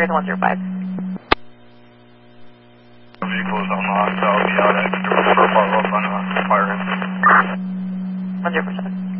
greater than 105. Vehicles on lock, so I'll be out at for follow-up on fire. 107.